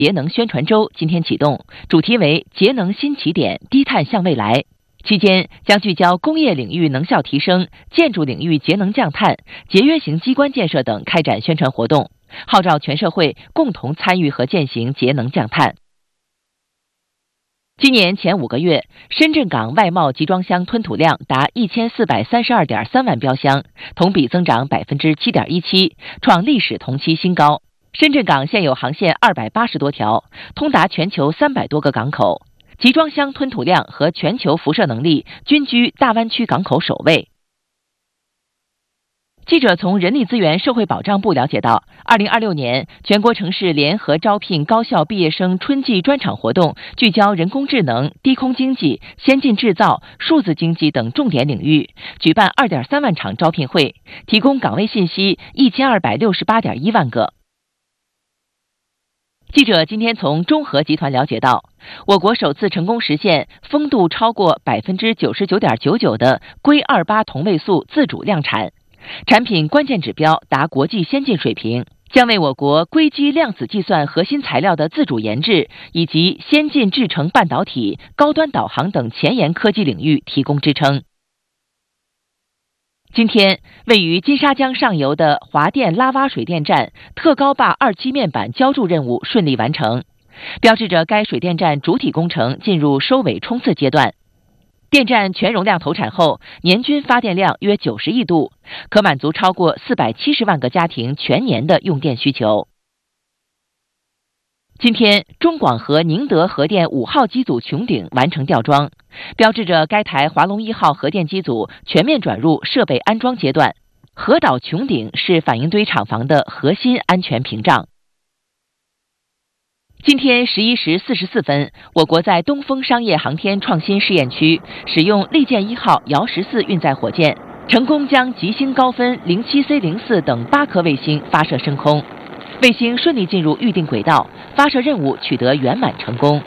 节能宣传周今天启动，主题为节能新起点，低碳向未来。期间将聚焦工业领域能效提升、建筑领域节能降碳、节约型机关建设等开展宣传活动，号召全社会共同参与和践行节能降碳。今年前5个月，深圳港外贸集装箱吞吐量达1432.3万标箱，同比增长7.17%，创历史同期新高。深圳港现有航线280多条，通达全球300多个港口，集装箱吞吐量和全球辐射能力均居大湾区港口首位。记者从人力资源社会保障部了解到，2026年全国城市联合招聘高校毕业生春季专场活动，聚焦人工智能、低空经济、先进制造、数字经济等重点领域，举办2.3万场招聘会，提供岗位信息1268.1万个。记者今天从中核集团了解到，我国首次成功实现风度超过99.99%的硅28同位素自主量产，产品关键指标达国际先进水平，将为我国硅基量子计算核心材料的自主研制以及先进制程半导体、高端导航等前沿科技领域提供支撑。今天，位于金沙江上游的华电拉洼水电站特高坝2期面板浇筑任务顺利完成，标志着该水电站主体工程进入收尾冲刺阶段。电站全容量投产后，年均发电量约90亿度，可满足超过470万个家庭全年的用电需求。今天，中广核宁德核电5号机组穹顶完成吊装，标志着该台华龙1号核电机组全面转入设备安装阶段。核岛穹顶是反应堆厂房的核心安全屏障。今天11时44分，我国在东风商业航天创新试验区使用利剑1号遥14运载火箭，成功将极星高分 07C04 等8颗卫星发射升空，卫星顺利进入预定轨道，发射任务取得圆满成功。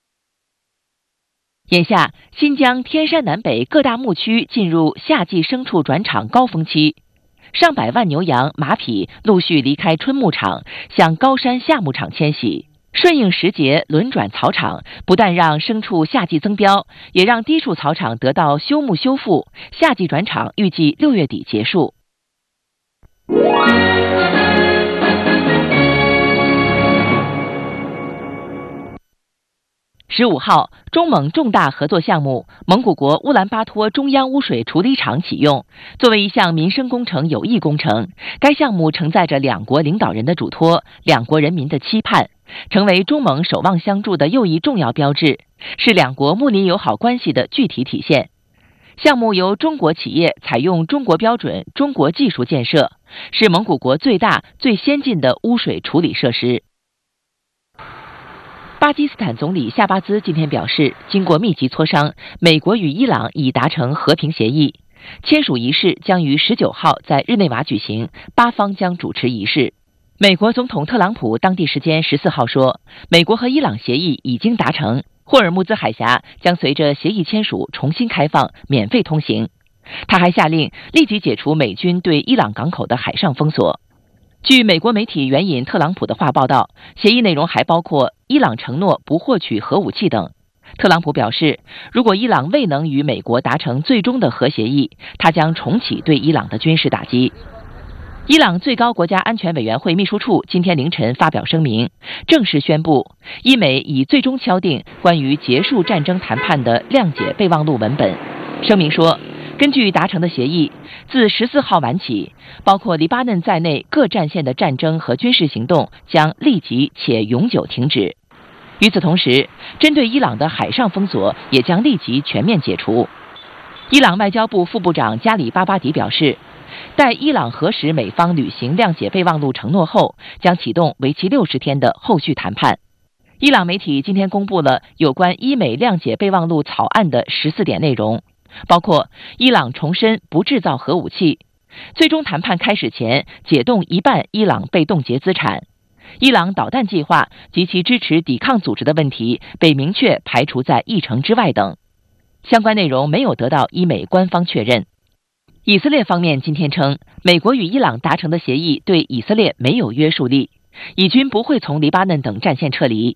眼下，新疆天山南北各大牧区进入夏季牲畜转场高峰期，上百万牛羊、马匹陆续离开春牧场，向高山夏牧场迁徙。顺应时节轮转草场，不但让牲畜夏季增膘，也让低数草场得到休牧修复。夏季转场预计6月底结束。15号，中蒙重大合作项目蒙古国乌兰巴托中央污水处理厂启用。作为一项民生工程有益工程，该项目承载着两国领导人的嘱托、两国人民的期盼，成为中蒙守望相助的又一重要标志，是两国睦邻友好关系的具体体现。项目由中国企业采用中国标准、中国技术建设，是蒙古国最大、最先进的污水处理设施。巴基斯坦总理夏巴兹今天表示，经过密集磋商，美国与伊朗已达成和平协议，签署仪式将于19号在日内瓦举行，8方将主持仪式。美国总统特朗普当地时间14号说，美国和伊朗协议已经达成，霍尔木兹海峡将随着协议签署重新开放，免费通行。他还下令立即解除美军对伊朗港口的海上封锁。据美国媒体援引特朗普的话报道，协议内容还包括伊朗承诺不获取核武器等。特朗普表示，如果伊朗未能与美国达成最终的核协议，他将重启对伊朗的军事打击。伊朗最高国家安全委员会秘书处今天凌晨发表声明，正式宣布伊美已最终敲定关于结束战争谈判的谅解备忘录文本。声明说，根据达成的协议，自14号晚起，包括黎巴嫩在内各战线的战争和军事行动将立即且永久停止。与此同时，针对伊朗的海上封锁也将立即全面解除。伊朗外交部副部长加里巴巴迪表示，待伊朗核实美方履行谅解备忘录承诺后，将启动为期60天的后续谈判。伊朗媒体今天公布了有关伊美谅解备忘录草案的14点内容，包括伊朗重申不制造核武器，最终谈判开始前解冻一半伊朗被冻结资产，伊朗导弹计划及其支持抵抗组织的问题被明确排除在议程之外等。相关内容没有得到伊美官方确认。以色列方面今天称，美国与伊朗达成的协议对以色列没有约束力， 以军不会从黎巴嫩等战线撤离。